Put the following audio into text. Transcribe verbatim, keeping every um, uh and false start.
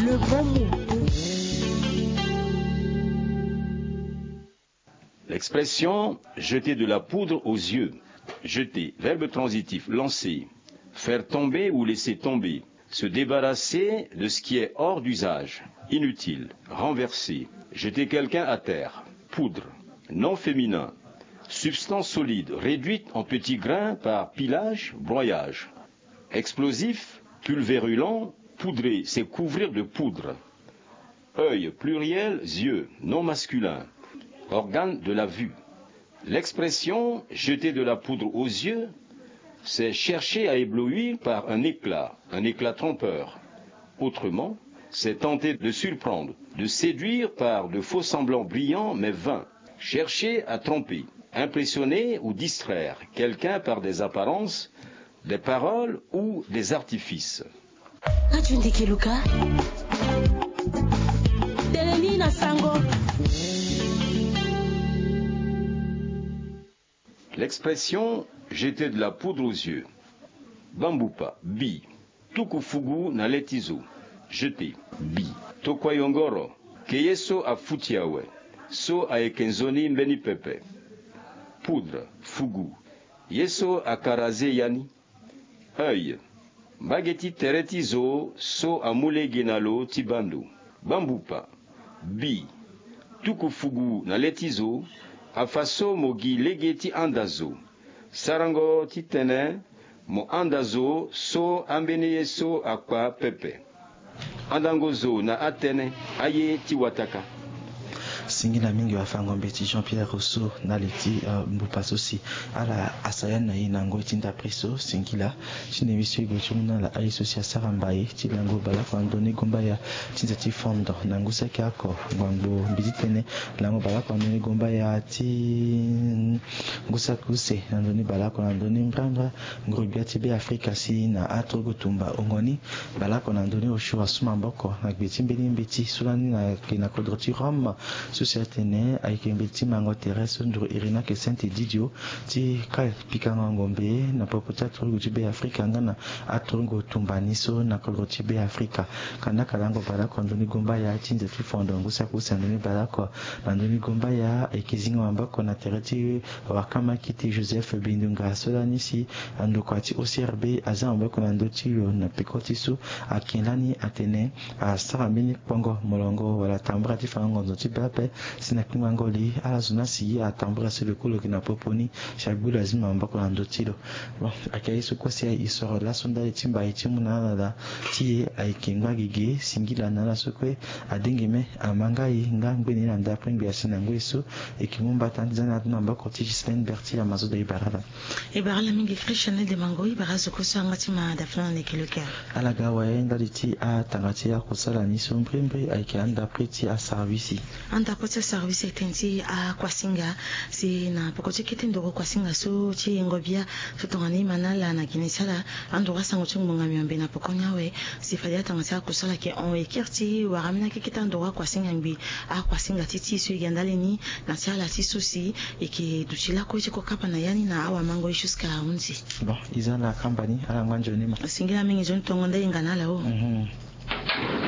le bon mot. L'expression « jeter de la poudre aux yeux ». Jeter, verbe transitif, lancer, faire tomber ou laisser tomber, se débarrasser de ce qui est hors d'usage, inutile, renverser, jeter quelqu'un à terre. Poudre, nom féminin, substance solide, réduite en petits grains par pilage, broyage. Explosif, pulvérulent, poudrer, c'est couvrir de poudre. Œil, pluriel, yeux, nom masculin, organe de la vue. L'expression « jeter de la poudre aux yeux », c'est chercher à éblouir par un éclat, un éclat trompeur. Autrement, c'est tenter de surprendre, de séduire par de faux semblants brillants mais vains. Chercher à tromper, impressionner ou distraire quelqu'un par des apparences, des paroles ou des artifices. L'expression « jeter de la poudre aux yeux ». Bambupa, bi. Tukufugu na letizo. Jeter, bi. Tokwayongoro, keyeso a futiawe. So a ekenzoni mbeni pepe. Poudre, fugu. Yeso a karaze yani. Œil. Mageti teretizo, so a mule genalo tibando. Bambupa, bi. Tukufugu na letizo. Afaso mogi legeti andazo. Sarango titene mo andazo so ambene yeso akwa pepe. Andangozo na atene aye tiwataka. Singila mingi wafango mbeti Jean-Pierre Rousseau na leti uh, mbupaso si ala asaya na inango tinda preso singila chine visio gochumuna la aisosia sarambaye tilango bala kwa ndoni gomba ya tinza ti fondo nangu saki ako ngwango mbititene lango bala kwa ndoni gomba ya ti ngusa kuse ndoni bala kwa ndoni mbrandra ngrubia tibe Afrika si na atrogo tumba ongoni bala kwa ndoni osho asuma mboko na gbeti mbeni mbeti sulani na kina kodroti Rome société avec un petit mango terrestre ndro irina ke saint didio ti ka pikanga ngombe na popota trugo tibe Afrika ngana atrongo tumbaniso na kodro tibe Afrika kana kalango bala kwa ndoni gomba ya tinze fi fondo ngusa kusa ndoni bala kwa ndoni gomba ya ekizinga ambako na tereti wakama kiti Joseph Bindunga solani si ando kwa ti O C R B aza ambako na ndoti yo na pekotisu akinlani atene a saramini pongo molongo wala tambra ti fango ndoti bape sina kimangoli ala zona si atambra se le kolo kina poponi shabu lazima ambako na ndotilo bon akayi sokosi isoro la sonda etimba etimuna la tie aikinga gige singila na la sokwe adengeme amangai ngangbe ni anda pringi asina ngweso ekimumba tanzania na ambako ti Gislaine Berti amazo de ibarala ibarala mingi Christian de mangoi barazo kusanga tima dafna ne kiloka ala gawa ndali ti a tangati ya kusala ni sombrimbre aikanda preti a service anda kota service etenti a kwasinga si na pokoti kitindo kwasinga so chi ngobia futongani manala na kinisala ando rasango chungunga miombe na pokonyawe si fadia tangata kusala ke on ekirti waramina ke kitando kwasinga mbi a kwasinga titi so yandaleni na sala tisosi eke duchila ko chiko kapa na yani na awa mango ishuska unzi bon izana kambani ala ngwanjo ni singira mingi jonto ngonda ingana lao mhm